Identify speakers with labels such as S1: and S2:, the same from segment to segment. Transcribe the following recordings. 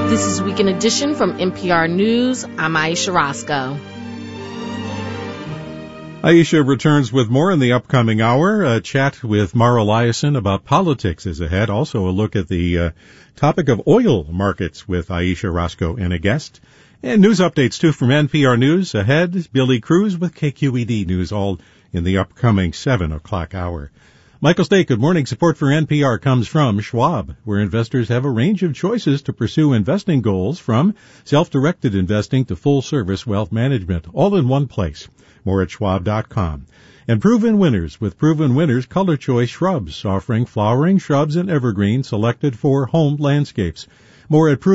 S1: This is Weekend Edition from NPR News. I'm Aisha Roscoe.
S2: Aisha returns with more in the upcoming hour. A chat with Mara Eliason about politics is ahead. Also a look at the topic of oil markets with Aisha Roscoe and a guest. And news updates, too, from NPR News ahead. Billy Cruz with KQED News, all in the upcoming 7 o'clock hour. Michael State, good morning. Support for NPR comes from Schwab, where investors have a range of choices to pursue investing goals, from self-directed investing to full-service wealth management, all in one place. More at schwab.com. And Proven Winners with Proven Winners Color Choice Shrubs, offering flowering shrubs and evergreens selected for home landscapes. More at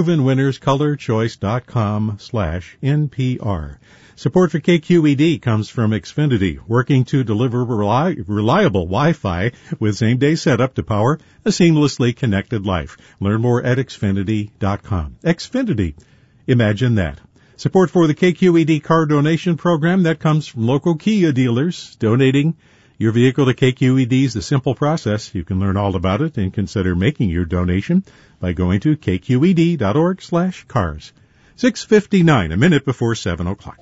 S2: provenwinnerscolorchoice.com/NPR. Support for KQED comes from Xfinity, working to deliver reliable Wi-Fi with same-day setup to power a seamlessly connected life. Learn more at Xfinity.com. Xfinity. Imagine that. Support for the KQED car donation program, that comes from local Kia dealers. Donating your vehicle to KQED is the simple process. You can learn all about it and consider making your donation by going to kqed.org/cars. 6:59, a minute before 7 o'clock.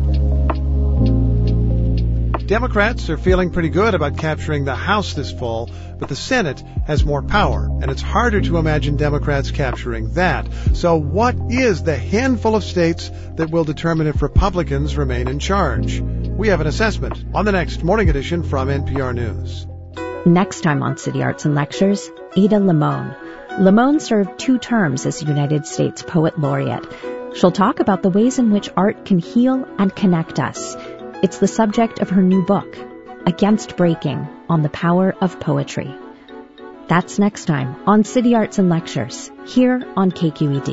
S3: Democrats are feeling pretty good about capturing the House this fall, but the Senate has more power, and it's harder to imagine Democrats capturing that. So what is the handful of states that will determine if Republicans remain in charge? We have an assessment on the next Morning Edition from NPR News.
S4: Next time on City Arts and Lectures, Ada Limon. Limon served 2 terms as United States Poet Laureate. She'll talk about the ways in which art can heal and connect us. It's the subject of her new book, Against Breaking, on the Power of Poetry. That's next time on City Arts and Lectures, here on KQED.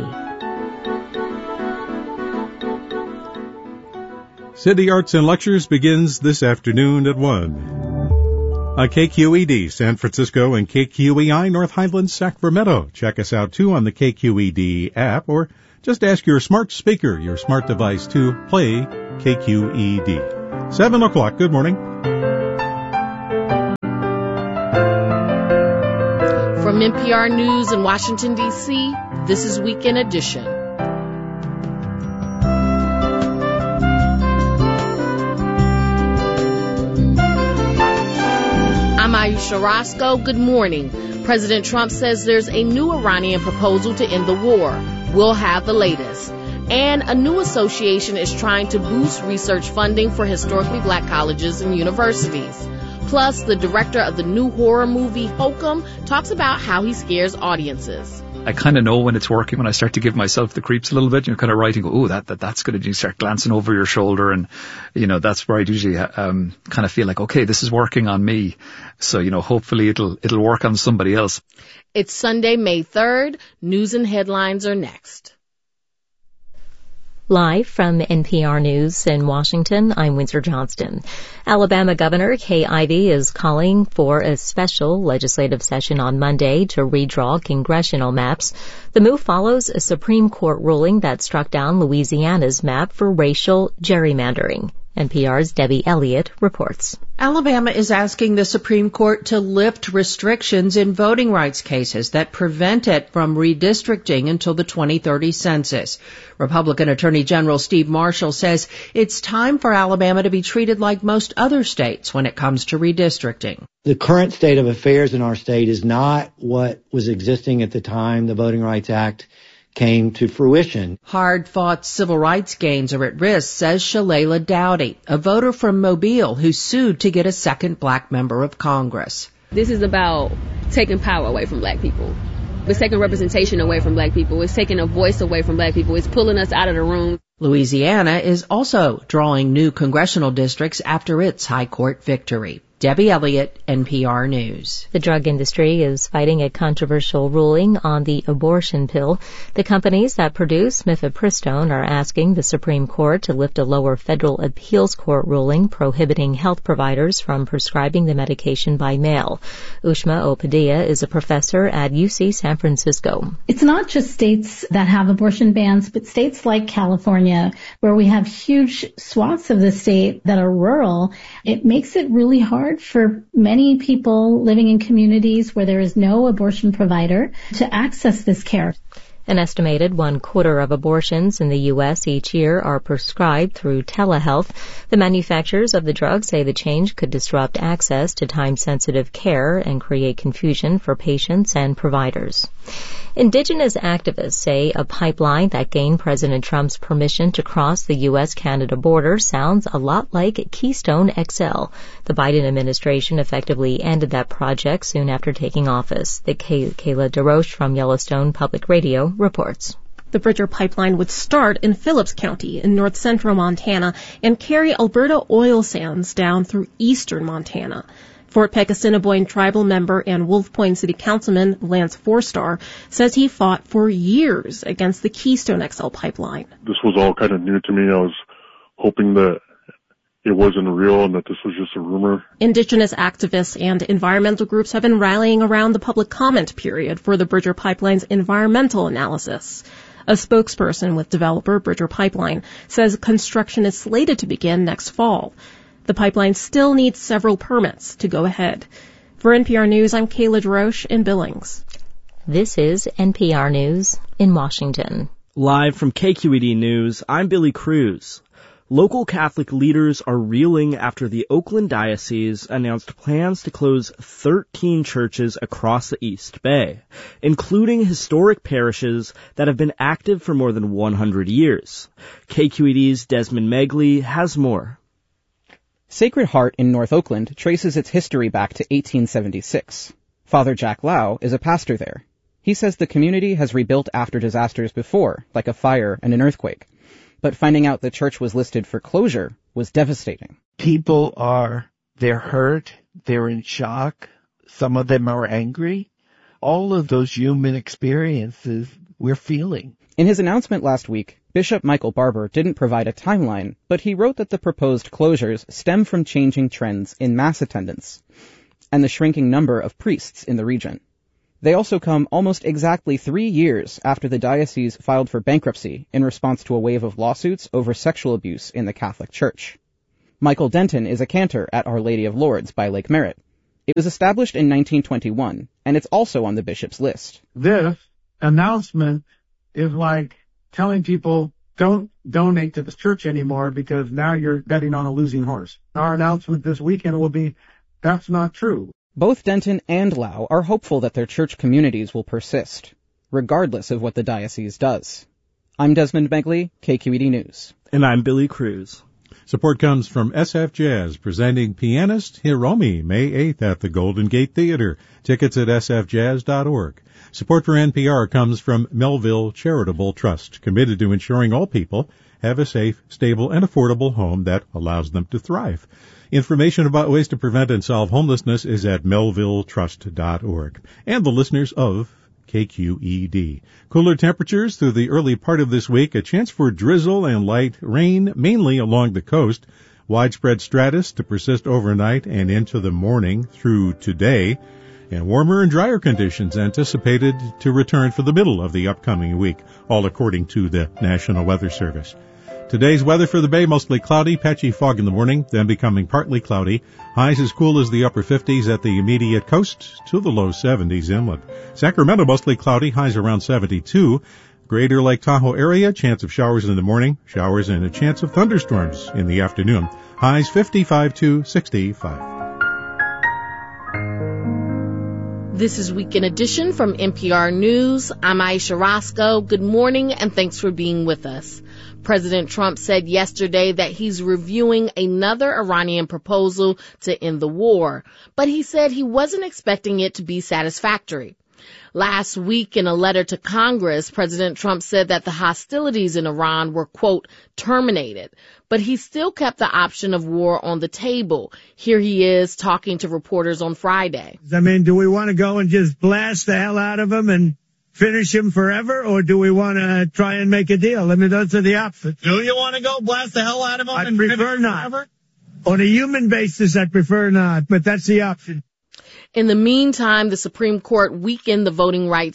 S2: City Arts and Lectures begins this afternoon at 1. On KQED San Francisco and KQEI North Highlands, Sacramento. Check us out, too, on the KQED app, or just ask your smart speaker, your smart device, to play KQED. 7 o'clock. Good morning.
S1: From NPR News in Washington, D.C., this is Weekend Edition. I'm Aisha Roscoe. Good morning. President Trump says there's a new Iranian proposal to end the war. We'll have the latest. And a new association is trying to boost research funding for historically black colleges and universities. Plus, the director of the new horror movie, Hokum, talks about how he scares audiences.
S5: I kind of know when it's working when I start to give myself the creeps a little bit. You're kind of writing, oh, that's good. And you start glancing over your shoulder, and, that's where I usually kind of feel like, okay, this is working on me. So, hopefully it'll work on somebody else.
S1: It's Sunday, May 3rd. News and headlines are next.
S6: Live from NPR News in Washington, I'm Windsor Johnston. Alabama Governor Kay Ivey is calling for a special legislative session on Monday to redraw congressional maps. The move follows a Supreme Court ruling that struck down Louisiana's map for racial gerrymandering. NPR's Debbie Elliott reports.
S7: Alabama is asking the Supreme Court to lift restrictions in voting rights cases that prevent it from redistricting until the 2030 census. Republican Attorney General Steve Marshall says it's time for Alabama to be treated like most other states when it comes to redistricting.
S8: The current state of affairs in our state is not what was existing at the time the Voting Rights Act came to fruition.
S7: Hard-fought civil rights gains are at risk, says Shalala Dowdy, a voter from Mobile who sued to get a second black member of Congress.
S9: This is about taking power away from black people. It's taking representation away from black people. It's taking a voice away from black people. It's pulling us out of the room.
S7: Louisiana is also drawing new congressional districts after its high court victory. Debbie Elliott, NPR News.
S6: The drug industry is fighting a controversial ruling on the abortion pill. The companies that produce mifepristone are asking the Supreme Court to lift a lower federal appeals court ruling prohibiting health providers from prescribing the medication by mail. Ushma Opadia is a professor at UC San Francisco.
S10: It's not just states that have abortion bans, but states like California, where we have huge swaths of the state that are rural. It makes it really hard for many people living in communities where there is no abortion provider to access this care.
S6: An estimated 1/4 of abortions in the U.S. each year are prescribed through telehealth. The manufacturers of the drug say the change could disrupt access to time-sensitive care and create confusion for patients and providers. Indigenous activists say a pipeline that gained President Trump's permission to cross the U.S.-Canada border sounds a lot like Keystone XL. The Biden administration effectively ended that project soon after taking office. The Kayla DeRoche from Yellowstone Public Radio reports.
S11: The Bridger Pipeline would start in Phillips County in north-central Montana and carry Alberta oil sands down through eastern Montana. Fort Peck Assiniboine tribal member and Wolf Point City Councilman Lance Forstar says he fought for years against the Keystone XL pipeline.
S12: This was all kind of new to me. I was hoping that it wasn't real and that this was just a rumor.
S11: Indigenous activists and environmental groups have been rallying around the public comment period for the Bridger Pipeline's environmental analysis. A spokesperson with developer Bridger Pipeline says construction is slated to begin next fall. The pipeline still needs several permits to go ahead. For NPR News, I'm Kayla DeRoche in Billings.
S6: This is NPR News in Washington.
S13: Live from KQED News, I'm Billy Cruz. Local Catholic leaders are reeling after the Oakland Diocese announced plans to close 13 churches across the East Bay, including historic parishes that have been active for more than 100 years. KQED's Desmond Megley has more.
S14: Sacred Heart in North Oakland traces its history back to 1876. Father Jack Lau is a pastor there. He says the community has rebuilt after disasters before, like a fire and an earthquake. But finding out the church was listed for closure was devastating.
S15: They're hurt, they're in shock, some of them are angry. All of those human experiences we're feeling.
S14: In his announcement last week, Bishop Michael Barber didn't provide a timeline, but he wrote that the proposed closures stem from changing trends in mass attendance and the shrinking number of priests in the region. They also come almost exactly 3 years after the diocese filed for bankruptcy in response to a wave of lawsuits over sexual abuse in the Catholic Church. Michael Denton is a cantor at Our Lady of Lourdes by Lake Merritt. It was established in 1921, and it's also on the bishop's list.
S16: This announcement is like telling people, don't donate to the church anymore because now you're betting on a losing horse. Our announcement this weekend will be, that's not true.
S14: Both Denton and Lau are hopeful that their church communities will persist, regardless of what the diocese does. I'm Desmond Megley, KQED News.
S13: And I'm Billy Cruz.
S2: Support comes from SF Jazz, presenting pianist Hiromi May 8th at the Golden Gate Theater. Tickets at sfjazz.org. Support for NPR comes from Melville Charitable Trust, committed to ensuring all people have a safe, stable, and affordable home that allows them to thrive. Information about ways to prevent and solve homelessness is at melvilletrust.org. And the listeners of KQED. Cooler temperatures through the early part of this week, a chance for drizzle and light rain, mainly along the coast. Widespread stratus to persist overnight and into the morning through today. And warmer and drier conditions anticipated to return for the middle of the upcoming week, all according to the National Weather Service. Today's weather for the Bay, mostly cloudy, patchy fog in the morning, then becoming partly cloudy. Highs as cool as the upper 50s at the immediate coast to the low 70s inland. Sacramento, mostly cloudy, highs around 72. Greater Lake Tahoe area, chance of showers in the morning, showers and a chance of thunderstorms in the afternoon. Highs 55 to 65.
S1: This is Weekend Edition from NPR News. I'm Aisha Roscoe. Good morning and thanks for being with us. President Trump said yesterday that he's reviewing another Iranian proposal to end the war, but he said he wasn't expecting it to be satisfactory. Last week, in a letter to Congress, President Trump said that the hostilities in Iran were, quote, terminated, but he still kept the option of war on the table. Here he is talking to reporters on Friday.
S17: I mean, do we want to go and just blast the hell out of them and finish him forever, or do we want to try and make a deal? I mean, those are the options.
S18: Do you want to go blast the hell out of him?
S17: I prefer not. Forever? On a human basis, I prefer not, but that's the option.
S1: In the meantime, the Supreme Court weakened the Voting Rights Act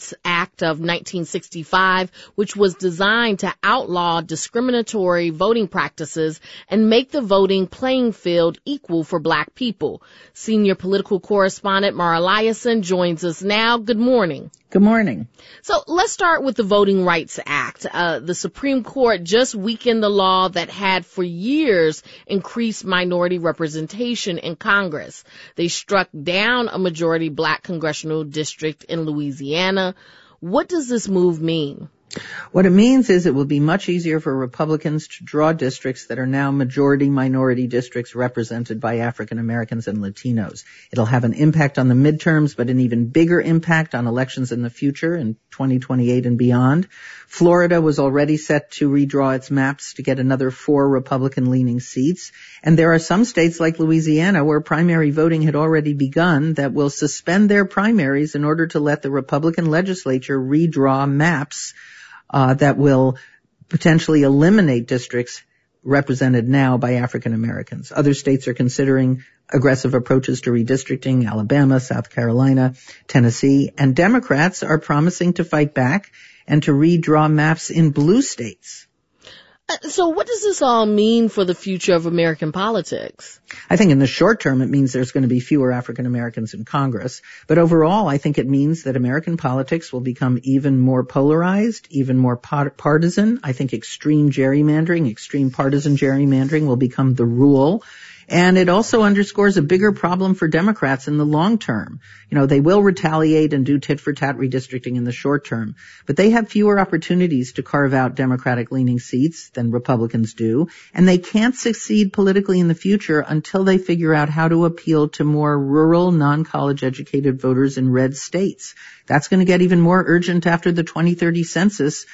S1: Act of 1965, which was designed to outlaw discriminatory voting practices and make the voting playing field equal for Black people. Senior political correspondent Mara Liasson joins us now. Good morning.
S19: Good morning.
S1: So let's start with the Voting Rights Act. The Supreme Court just weakened the law that had for years increased minority representation in Congress. They struck down a majority Black congressional district in Louisiana. What does this move mean?
S19: What it means is it will be much easier for Republicans to draw districts that are now majority minority districts represented by African Americans and Latinos. It'll have an impact on the midterms, but an even bigger impact on elections in the future in 2028 and beyond. Florida was already set to redraw its maps to get another 4 Republican-leaning seats. And there are some states like Louisiana where primary voting had already begun that will suspend their primaries in order to let the Republican legislature redraw maps that will potentially eliminate districts represented now by African Americans. Other states are considering aggressive approaches to redistricting: Alabama, South Carolina, Tennessee, and Democrats are promising to fight back and to redraw maps in blue states.
S1: So what does this all mean for the future of American politics?
S19: I think in the short term it means there's going to be fewer African Americans in Congress. But overall, I think it means that American politics will become even more polarized, even more partisan. I think extreme partisan gerrymandering will become the rule. And it also underscores a bigger problem for Democrats in the long term. You know, they will retaliate and do tit-for-tat redistricting in the short term, but they have fewer opportunities to carve out Democratic-leaning seats than Republicans do, and they can't succeed politically in the future until they figure out how to appeal to more rural, non-college educated voters in red states. That's going to get even more urgent after the 2030 census,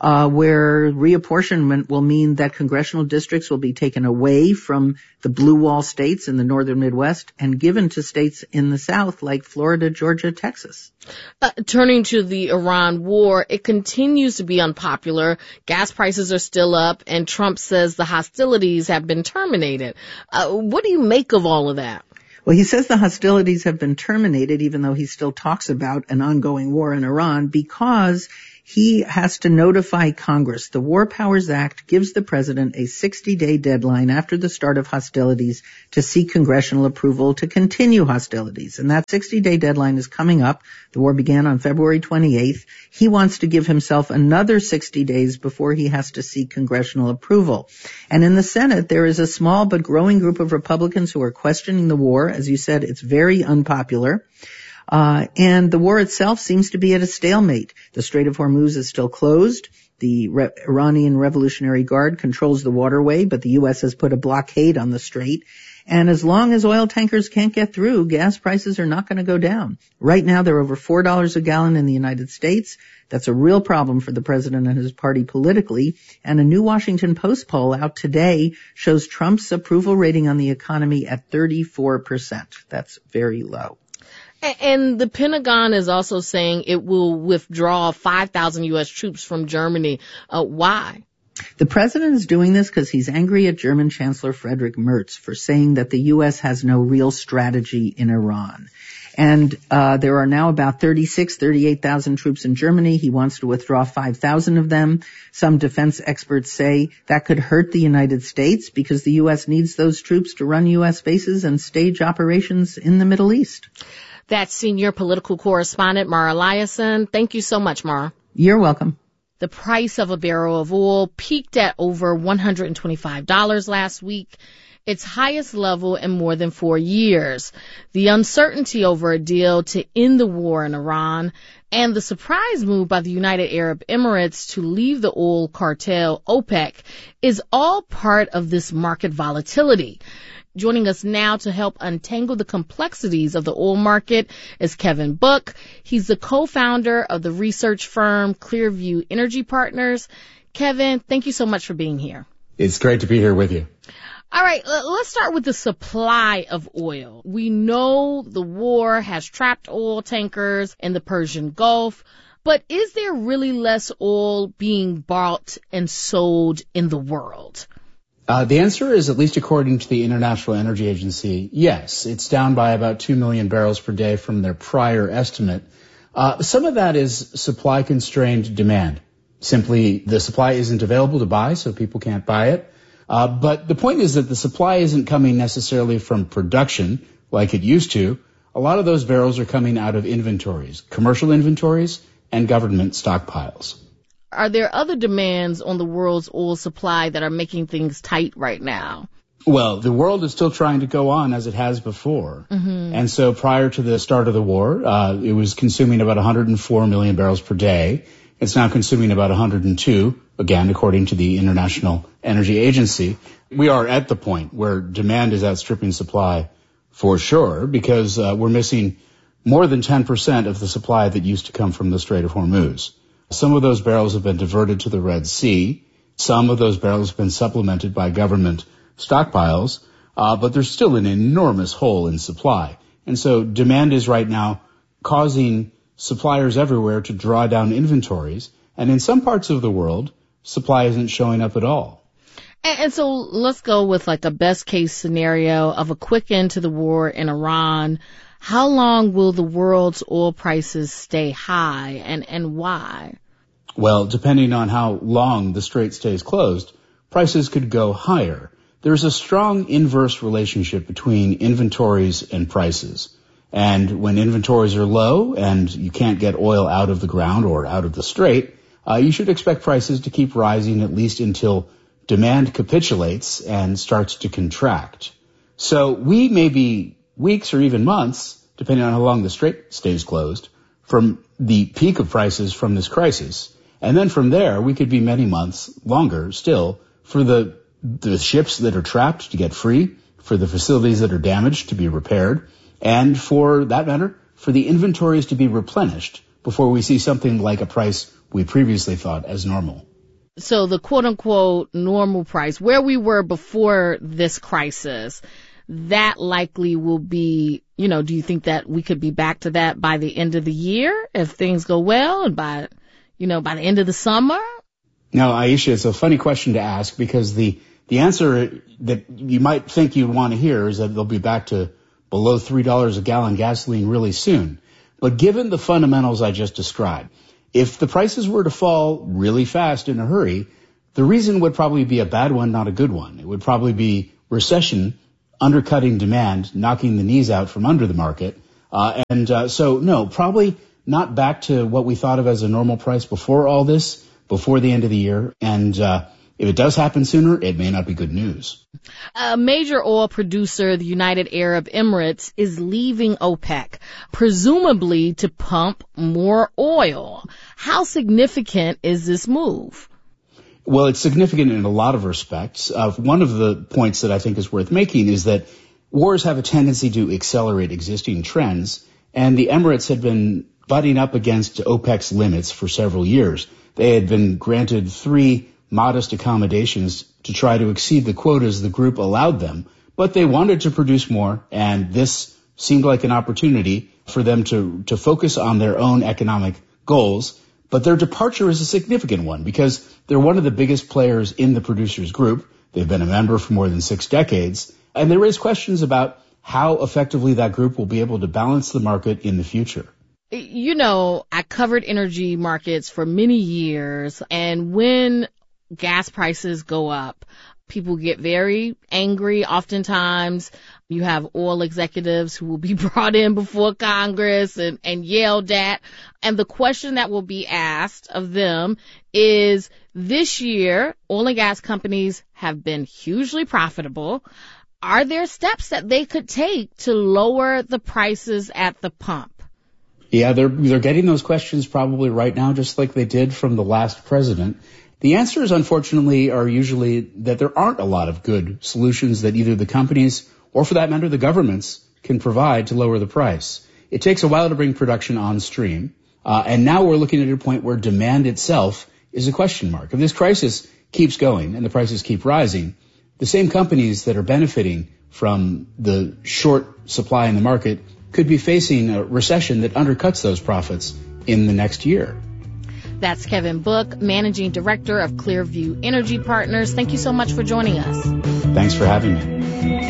S19: where reapportionment will mean that congressional districts will be taken away from the blue wall states in the northern Midwest and given to states in the South like Florida, Georgia, Texas.
S1: Turning to the Iran war, it continues to be unpopular. Gas prices are still up, and Trump says the hostilities have been terminated. What do you make of all of that?
S19: Well, he says the hostilities have been terminated, even though he still talks about an ongoing war in Iran, because he has to notify Congress. The War Powers Act gives the president a 60-day deadline after the start of hostilities to seek congressional approval to continue hostilities. And that 60-day deadline is coming up. The war began on February 28th. He wants to give himself another 60 days before he has to seek congressional approval. And in the Senate, there is a small but growing group of Republicans who are questioning the war. As you said, it's very unpopular. And the war itself seems to be at a stalemate. The Strait of Hormuz is still closed. The Iranian Revolutionary Guard controls the waterway, but the U.S. has put a blockade on the strait. And as long as oil tankers can't get through, gas prices are not going to go down. Right now, they're over $4 a gallon in the United States. That's a real problem for the president and his party politically. And a new Washington Post poll out today shows Trump's approval rating on the economy at 34%. That's very low.
S1: And the Pentagon is also saying it will withdraw 5,000 U.S. troops from Germany. Why?
S19: The president is doing this because he's angry at German Chancellor Friedrich Merz for saying that the U.S. has no real strategy in Iran. And there are now about 38,000 troops in Germany. He wants to withdraw 5,000 of them. Some defense experts say that could hurt the United States because the U.S. needs those troops to run U.S. bases and stage operations in the Middle East.
S1: That's senior political correspondent Mara Liasson. Thank you so much, Mara.
S19: You're welcome.
S1: The price of a barrel of oil peaked at over $125 last week, its highest level in more than 4 years. The uncertainty over a deal to end the war in Iran and the surprise move by the United Arab Emirates to leave the oil cartel OPEC is all part of this market volatility. Joining us now to help untangle the complexities of the oil market is Kevin Book. He's the co-founder of the research firm Clearview Energy Partners. Kevin, thank you so much for being here.
S20: It's great to be here with you.
S1: All right, let's start with the supply of oil. We know the war has trapped oil tankers in the Persian Gulf, but is there really less oil being bought and sold in the world?
S20: The answer is, at least according to the International Energy Agency, yes. It's down by about 2 million barrels per day from their prior estimate. Some of that is supply-constrained demand. Simply, the supply isn't available to buy, so people can't buy it. But the point is that the supply isn't coming necessarily from production like it used to. A lot of those barrels are coming out of inventories, commercial inventories and government stockpiles.
S1: Are there other demands on the world's oil supply that are making things tight right now?
S20: Well, the world is still trying to go on as it has before. Mm-hmm. And so prior to the start of the war, it was consuming about 104 million barrels per day. It's now consuming about 102, again, according to the International Energy Agency. We are at the point where demand is outstripping supply for sure, because we're missing more than 10% of the supply that used to come from the Strait of Hormuz. Some of those barrels have been diverted to the Red Sea. Some of those barrels have been supplemented by government stockpiles, but there's still an enormous hole in supply. And so demand is right now causing suppliers everywhere to draw down inventories. And in some parts of the world, supply isn't showing up at all.
S1: And so let's go with like a best case scenario of a quick end to the war in Iran. How long will the world's oil prices stay high, and why?
S20: Well, depending on how long the strait stays closed, prices could go higher. There's a strong inverse relationship between inventories and prices. And when inventories are low and you can't get oil out of the ground or out of the strait, you should expect prices to keep rising at least until demand capitulates and starts to contract. So we may be weeks or even months, depending on how long the strait stays closed, from the peak of prices from this crisis. And then from there, we could be many months longer still for the ships that are trapped to get free, for the facilities that are damaged to be repaired, and for that matter, for the inventories to be replenished before we see something like a price we previously thought as normal.
S1: So the quote-unquote normal price, where we were before this crisis, that likely will be, do you think that we could be back to that by the end of the year if things go well, and by the end of the summer?
S20: No, Aisha, it's a funny question to ask, because the answer that you might think you'd want to hear is that they'll be back to below $3 a gallon gasoline really soon. But given the fundamentals I just described, if the prices were to fall really fast in a hurry, the reason would probably be a bad one, not a good one. It would probably be recession, undercutting demand, knocking the knees out from under the market. So no, probably not back to what we thought of as a normal price before all this, before the end of the year. And if it does happen sooner, it may not be good news.
S1: A major oil producer, the United Arab Emirates, is leaving OPEC, presumably to pump more oil. How significant is this move?
S20: Well, it's significant in a lot of respects. One of the points that I think is worth making is that wars have a tendency to accelerate existing trends, and the Emirates had been butting up against OPEC's limits for several years. They had been granted 3 modest accommodations to try to exceed the quotas the group allowed them, but they wanted to produce more, and this seemed like an opportunity for them to focus on their own economic goals. But their departure is a significant one because they're one of the biggest players in the producers group. They've been a member for more than 6 decades, and they raise questions about how effectively that group will be able to balance the market in the future.
S1: I covered energy markets for many years, and when gas prices go up, people get very angry. Oftentimes, you have oil executives who will be brought in before Congress and yelled at. And the question that will be asked of them is, this year, oil and gas companies have been hugely profitable. Are there steps that they could take to lower the prices at the pump?
S20: Yeah, they're getting those questions probably right now, just like they did from the last president. The answers, unfortunately, are usually that there aren't a lot of good solutions that either the companies or, for that matter, the governments can provide to lower the price. It takes a while to bring production on stream, and now we're looking at a point where demand itself is a question mark. If this crisis keeps going and the prices keep rising, the same companies that are benefiting from the short supply in the market could be facing a recession that undercuts those profits in the next year.
S1: That's Kevin Book, Managing Director of Clearview Energy Partners. Thank you so much for joining us.
S20: Thanks for having me.